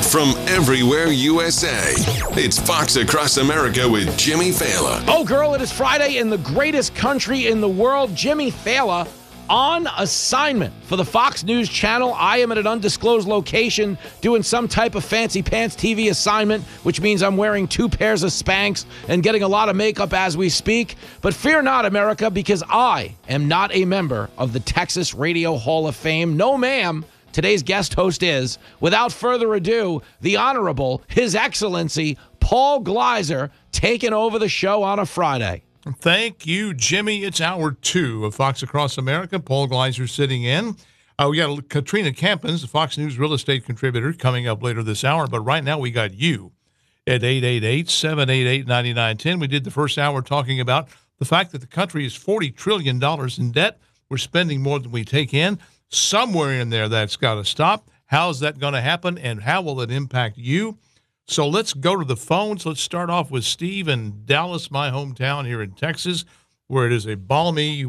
from everywhere USA. It's Fox Across America with Jimmy Fallon. Oh, girl, it is Friday in the greatest country in the world. Jimmy Fallon on assignment for the Fox News Channel. I am at an undisclosed location doing some type of fancy pants TV assignment, which means I'm wearing 2 pairs of Spanx and getting a lot of makeup as we speak. But fear not, America, because I am not a member of the Texas Radio Hall of Fame. No, ma'am. Today's guest host is, without further ado, the Honorable, His Excellency, Paul Gleiser, taking over the show on a Friday. Thank you, Jimmy. It's hour 2 of Fox Across America. Paul Gleiser sitting in. We got Katrina Campins, the Fox News real estate contributor, coming up later this hour. But right now we got you at 888-788-9910. We did the first hour talking about the fact that the country is $40 trillion in debt. We're spending more than we take in. Somewhere in there that's got to stop. How's that going to happen, and how will it impact you? So let's go to the phones. Let's start off with Steve in Dallas, my hometown here in Texas, where it is a balmy,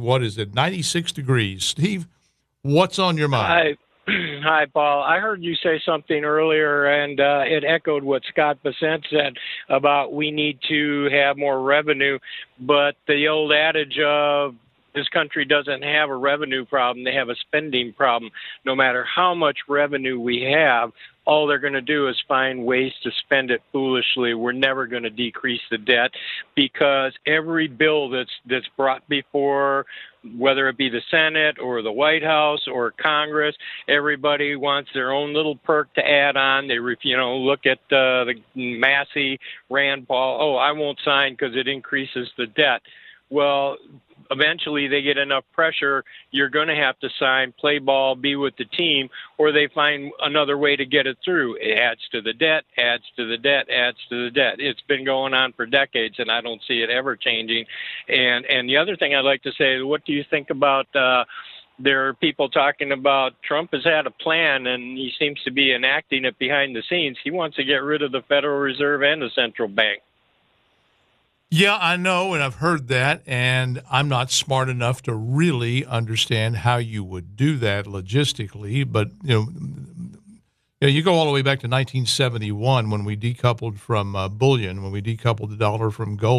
96 degrees. Steve, what's on your mind? Hi, Paul. I heard you say something earlier, and it echoed what Scott Bessent said about we need to have more revenue, but the old adage of this country doesn't have a revenue problem. They have a spending problem. No matter how much revenue we have, all they're going to do is find ways to spend it foolishly. We're never going to decrease the debt because every bill that's brought before, whether it be the Senate or the White House or Congress, everybody wants their own little perk to add on. They, look at the Massey, Rand Paul. Oh, I won't sign because it increases the debt. Well, eventually they get enough pressure, you're going to have to sign, play ball, be with the team, or they find another way to get it through. It adds to the debt, adds to the debt, adds to the debt. It's been going on for decades, and I don't see it ever changing. And the other thing I'd like to say is, what do you think about there are people talking about Trump has had a plan, and he seems to be enacting it behind the scenes. He wants to get rid of the Federal Reserve and the central bank. Yeah, I know, and I've heard that, and I'm not smart enough to really understand how you would do that logistically. But you go all the way back to 1971 when we decoupled from bullion, when we decoupled the dollar from gold.